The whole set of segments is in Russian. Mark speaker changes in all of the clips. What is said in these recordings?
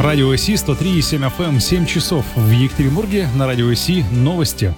Speaker 1: Радио СИ 103,7 FM, 7 часов в Екатеринбурге. На Радио СИ новости.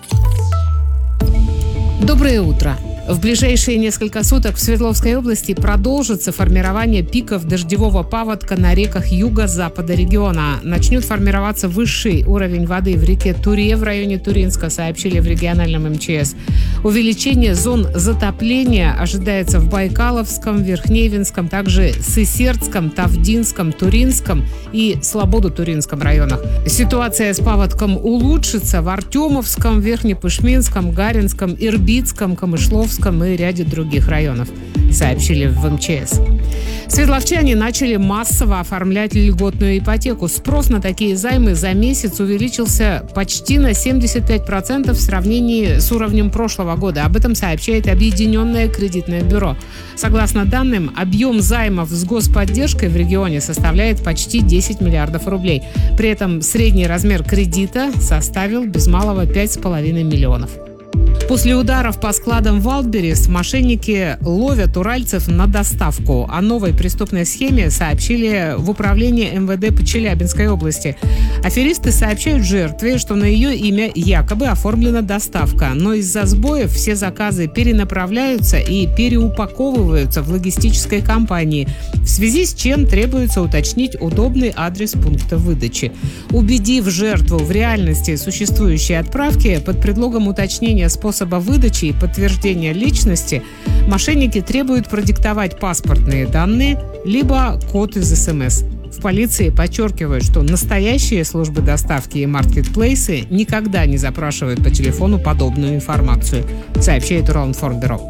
Speaker 2: Доброе утро. В ближайшие несколько суток в Свердловской области продолжится формирование пиков дождевого паводка на реках юго-запада региона. Начнет формироваться высший уровень воды в реке Туре в районе Туринска, сообщили в региональном МЧС. Увеличение зон затопления ожидается в Байкаловском, Верхневинском, также Сысертском, Тавдинском, Туринском и Слободо-Туринском районах. Ситуация с паводком улучшится в Артемовском, Верхнепышминском, Гаринском, Ирбитском, Камышловском и ряде других районов, сообщили в МЧС. Свердловчане начали массово оформлять льготную ипотеку. Спрос на такие займы за месяц увеличился почти на 75% в сравнении с уровнем прошлого года. Об этом сообщает Объединенное кредитное бюро. Согласно данным, объем займов с господдержкой в регионе составляет почти 10 миллиардов рублей. При этом средний размер кредита составил без малого 5,5 миллионов. После ударов по складам Вайлдберрис мошенники ловят уральцев на доставку. О новой преступной схеме сообщили в управлении МВД по Челябинской области. Аферисты сообщают жертве, что на ее имя якобы оформлена доставка, но из-за сбоев все заказы перенаправляются и переупаковываются в логистической компании, в связи с чем требуется уточнить удобный адрес пункта выдачи. Убедив жертву в реальности существующей отправки, под предлогом уточнения способа выдачи и подтверждения личности, мошенники требуют продиктовать паспортные данные либо код из СМС. В полиции подчеркивают, что настоящие службы доставки и маркетплейсы никогда не запрашивают по телефону подобную информацию, сообщает Уралинформбюро.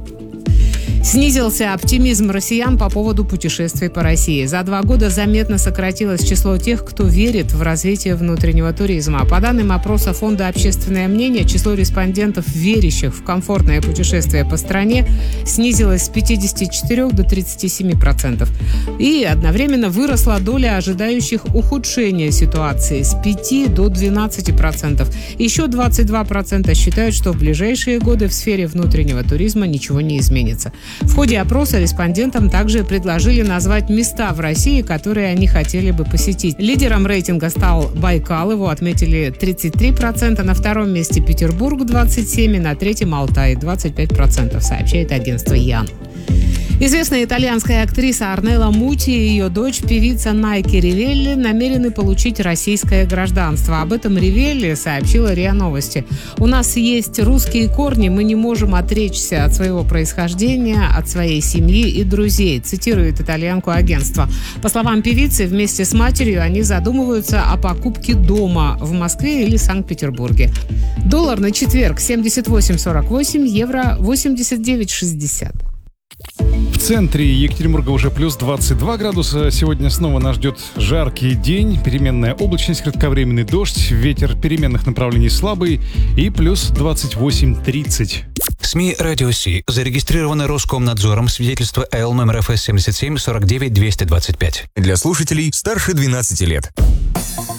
Speaker 2: Снизился оптимизм россиян по поводу путешествий по России. За 2 года заметно сократилось число тех, кто верит в развитие внутреннего туризма. По данным опроса Фонда «Общественное мнение», число респондентов, верящих в комфортное путешествие по стране, снизилось с 54 до 37%. И одновременно выросла доля ожидающих ухудшения ситуации с 5 до 12%. Еще 22% считают, что в ближайшие годы в сфере внутреннего туризма ничего не изменится. В ходе опроса респондентам также предложили назвать места в России, которые они хотели бы посетить. Лидером рейтинга стал Байкал, его отметили 33%, на втором месте Петербург 27%, и на третьем Алтай 25%, сообщает агентство ЯН. Известная итальянская актриса Орнелла Мути и ее дочь, певица Найки Ривелли, намерены получить российское гражданство. Об этом Ривелли сообщила РИА Новости. «У нас есть русские корни, мы не можем отречься от своего происхождения, от своей семьи и друзей», цитирует итальянку агентство. По словам певицы, вместе с матерью они задумываются о покупке дома в Москве или Санкт-Петербурге. Доллар на четверг 78.48, евро 89.60.
Speaker 1: В центре Екатеринбурга уже плюс 22 градуса. Сегодня снова нас ждет жаркий день, переменная облачность, кратковременный дождь, ветер переменных направлений слабый и плюс 28-30.
Speaker 3: СМИ «Радио СИ» зарегистрированы Роскомнадзором, свидетельство Л номер ФС 77 49 225.
Speaker 4: Для слушателей старше 12 лет.